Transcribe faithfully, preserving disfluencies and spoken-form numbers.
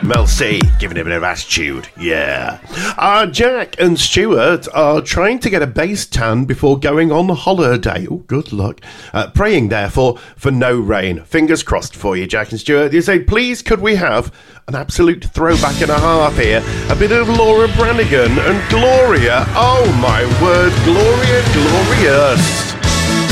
Mel C, giving it a bit of attitude, yeah. Uh, Jack and Stuart are trying to get a base tan before going on holiday. Oh, good luck. Uh, praying, therefore, for no rain. Fingers crossed for you, Jack and Stuart. You say, please, could we have an absolute throwback and a half here? A bit of Laura Branigan and Gloria. Oh, my word, Gloria, glorious.